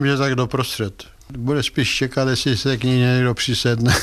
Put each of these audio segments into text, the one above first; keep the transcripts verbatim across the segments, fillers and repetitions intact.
Že tak doprostřed. Bude spíš čekat, jestli se k ní někdo přisedne.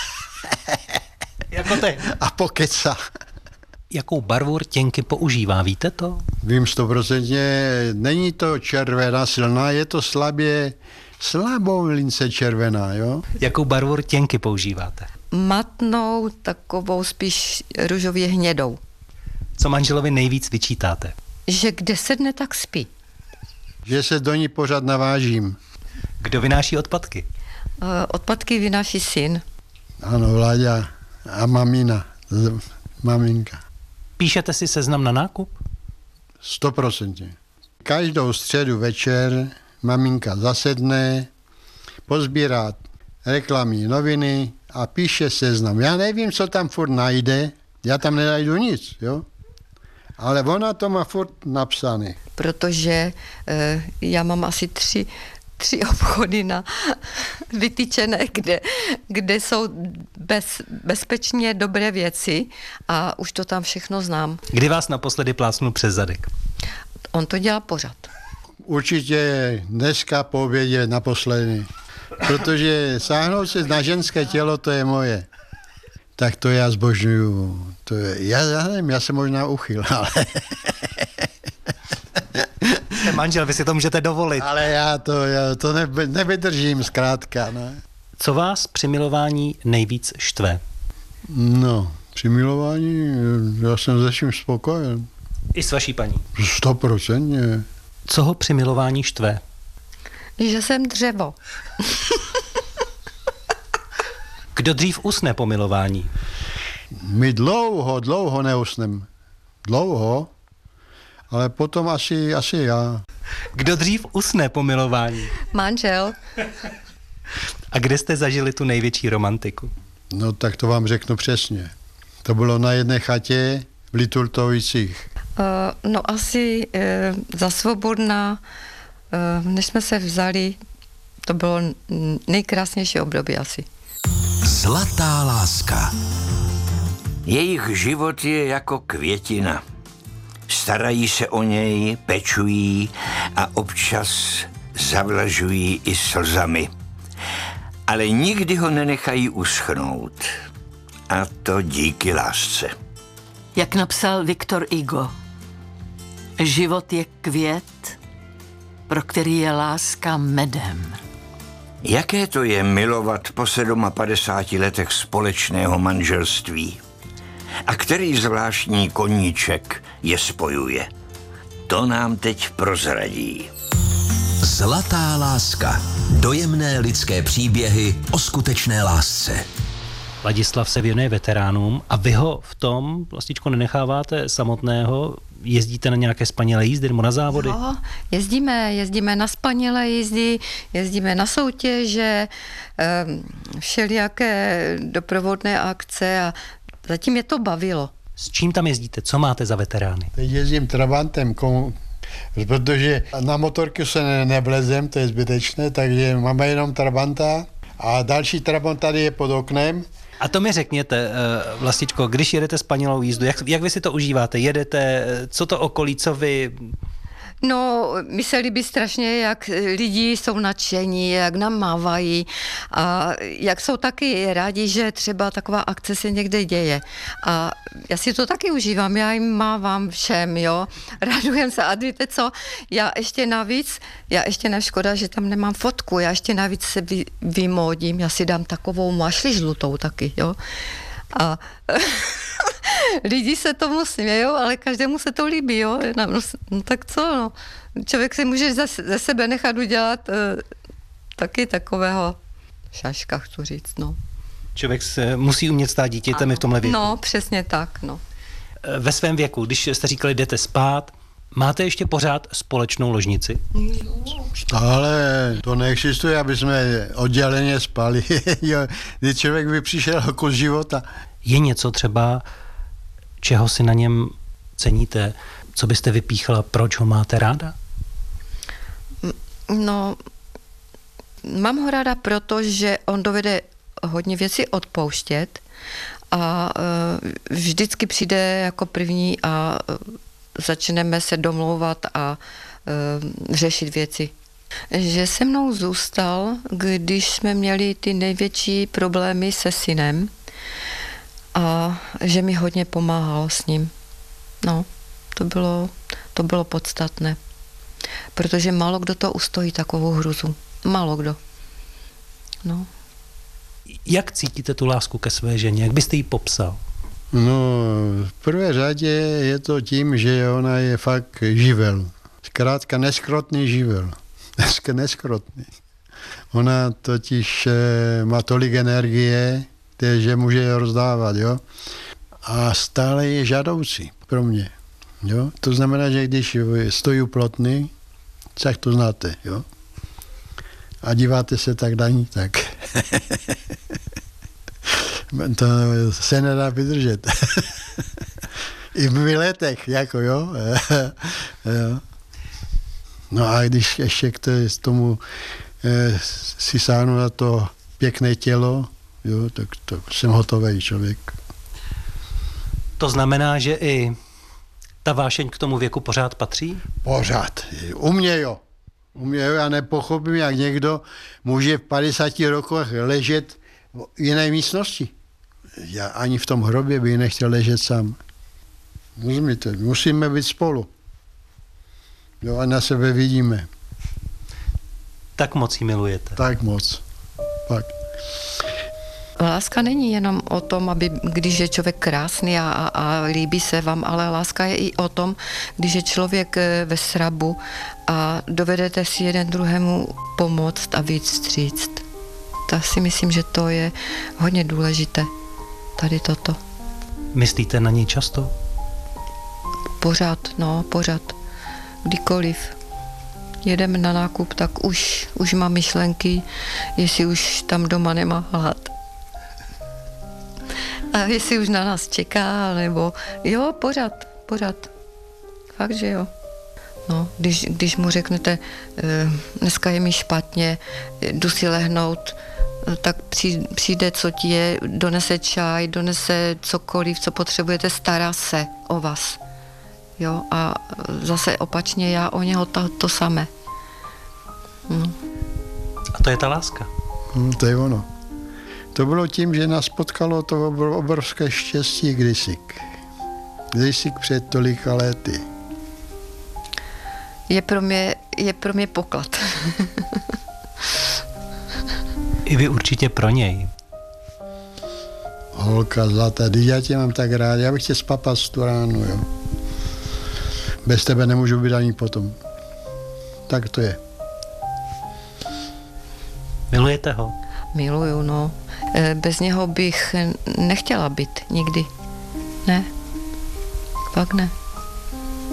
Jako ty. A pokecá. Jakou barvu rtěnky používá, víte to? Vím stoprocentně, není to červená silná, je to slabě, slabou lince červená, jo? Jakou barvu rtěnky používáte? Matnou, takovou spíš růžově hnědou. Co manželovi nejvíc vyčítáte? Že kde sedne, tak spí. Že se do ní pořád navážím. Kdo vynáší odpadky? Uh, odpadky vynáší syn. Ano, Vláďa a mamina, maminka. Píšete si seznam na nákup? Stoprocentně. Každou středu večer maminka zasedne, pozbírá reklamy, noviny a píše seznam. Já nevím, co tam furt najde, já tam nenajdu nic, jo? Ale ona to má furt napsané. Protože uh, já mám asi tři, tři obchody na vytyčené, kde, kde jsou bez, bezpečně dobré věci a už to tam všechno znám. Kdy vás naposledy plácnul přes zadek? On to dělá pořád. Určitě dneska po obědě naposledy. Protože sáhnout se na ženské tělo, to je moje. Tak to já zbožňuju. To je, já, já nevím, já jsem možná uchyl, ale... Jste manžel, vy si to můžete dovolit. Ale já to, já to neby, nevydržím zkrátka, ne? Co vás při milování nejvíc štve? No, při milování já jsem se vším spokojen. I s vaší paní? Stoprocentně. Co ho při milování štve? Že jsem dřevo. Kdo dřív usne po milování? My dlouho, dlouho neusnem. Dlouho, ale potom asi, asi já. Kdo dřív usne po milování? Manžel. A kde jste zažili tu největší romantiku? No tak to vám řeknu přesně. To bylo na jedné chatě v Liturtovicích. Uh, no asi uh, za Svobodna, uh, než jsme se vzali, to bylo nejkrásnější období asi. Zlatá láska. Jejich život je jako květina. Starají se o něj, pečují a občas zavlažují i slzami. Ale nikdy ho nenechají uschnout. A to díky lásce. Jak napsal Viktor Hugo, život je květ, pro který je láska medem. Jaké to je milovat po padesáti sedmi letech společného manželství? A který zvláštní koníček je spojuje? To nám teď prozradí. Zlatá láska. Dojemné lidské příběhy o skutečné lásce. Ladislav se věnuje veteránům a vy ho v tom, Vlastičko, nenecháváte samotného? Jezdíte na nějaké spanilé jízdy nebo na závody? No, jezdíme, jezdíme na spanilé jízdy, jezdíme na soutěže, um, všelijaké doprovodné akce a zatím je to bavilo. S čím tam jezdíte? Co máte za veterány? Teď jezdím Trabantem, komu, protože na motorku se ne, nevlezem, to je zbytečné, takže máme jenom Trabanta a další Trabant tady je pod oknem. A to mi řekněte, Vlastičko, když jedete spanilou jízdu, jak, jak vy si to užíváte? Jedete, co to okolí, co vy... No, mi se líbí strašně, jak lidi jsou nadšení, jak nám mávají a jak jsou taky rádi, že třeba taková akce se někde děje. A já si to taky užívám, já jim mávám všem, jo. Radujem se a víte co, já ještě navíc, já ještě nevškoda, že tam nemám fotku, já ještě navíc se vy, vymódím, já si dám takovou mašli žlutou taky, jo. A lidi se tomu smějou, ale každému se to líbí, jo. No, no tak co, no. Člověk se může ze, ze sebe nechat udělat uh, taky takového šaška, chci říct, no. Člověk se musí umět stát dítětem i v tomhle věku. No, přesně tak, no. Ve svém věku, když jste říkali, jdete spát, máte ještě pořád společnou ložnici? Ale to neexistuje, aby jsme odděleně spali. Když člověk by přišel kus života. Je něco třeba, čeho si na něm ceníte? Co byste vypíchala, proč ho máte ráda? No, mám ho ráda proto, že on dovede hodně věcí odpouštět a uh, vždycky přijde jako první a uh, začneme se domlouvat a uh, řešit věci. Že se mnou zůstal, když jsme měli ty největší problémy se synem a že mi hodně pomáhal s ním. No, to bylo, to bylo podstatné. Protože málo kdo to ustojí, takovou hruzu. Málo kdo. No. Jak cítíte tu lásku ke své ženě? Jak byste ji popsal? No, v prvé řadě je to tím, že ona je fakt živel. Zkrátka neskrotný živel. Dneska neskrotný. Ona totiž e, má tolik energie, že může je rozdávat, jo. A stále je žádoucí pro mě, jo. To znamená, že když stojí plotný, tak to znáte, jo. A díváte se tak daní, tak to se nedá vydržet. I v letech, jako jo. jo. No a když ještě k tomu eh, si sáhnu na to pěkné tělo, jo, tak to jsem hotový člověk. To znamená, že i ta vášeň k tomu věku pořád patří? Pořád. U mě jo. U mě jo, já nepochopím, jak někdo může v padesáti rokoch ležet v jiné místnosti. Já ani v tom hrobě bych nechtěl ležet sám. Rozumíte, musíme být spolu. Jo, a na sebe vidíme. Tak moc ji milujete. Tak moc. Fakt. Láska není jenom o tom, aby, když je člověk krásný a, a, a líbí se vám, ale láska je i o tom, když je člověk ve srabu a dovedete si jeden druhému pomoct a víc vstříct. Tak si myslím, že to je hodně důležité. Tady toto. Myslíte na něj často? Pořád, no, pořád. Kdykoliv jedeme na nákup, tak už, už mám myšlenky, jestli už tam doma nemá hlad. A jestli už na nás čeká, nebo jo, pořád, pořád. Fakt, že jo. No, když, když mu řeknete, dneska je mi špatně, jdu si lehnout, tak přijde, co ti je, donese čaj, donese cokoliv, co potřebujete, stará se o vás. Jo, a zase opačně já o něho to, to samé. No. A to je ta láska. Hmm, to je ono. To bylo tím, že nás potkalo to obrovské štěstí kdysi. Kdysi před tolika lety. Je pro mě, je pro mě poklad. I vy určitě pro něj. Holka zlatá, já tě mám tak rád, já bych tě spapat tu ránu, jo. Bez tebe nemůžu být ani potom. Tak to je. Milujete ho? Miluju, no. Bez něho bych nechtěla být nikdy. Ne. Fakt ne.